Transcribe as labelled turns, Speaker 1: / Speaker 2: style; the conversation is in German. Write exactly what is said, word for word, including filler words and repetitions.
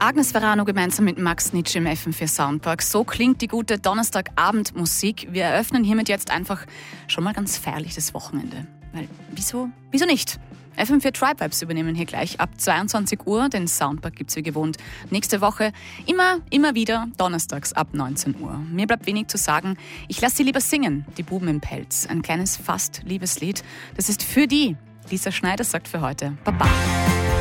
Speaker 1: Agnes Verano gemeinsam mit Max Nitsch im F M vier Soundpark. So klingt die gute Donnerstagabendmusik. Wir eröffnen hiermit jetzt einfach schon mal ganz feierlich das Wochenende. Weil, wieso, wieso nicht? F M vier Tribe Vibes übernehmen hier gleich ab zweiundzwanzig Uhr. Den Soundpark gibt's wie gewohnt nächste Woche. Immer, immer wieder donnerstags ab neunzehn Uhr. Mir bleibt wenig zu sagen. Ich lasse sie lieber singen, die Buben im Pelz. Ein kleines, fast Liebeslied. Das ist für die. Lisa Schneider sagt für heute Baba.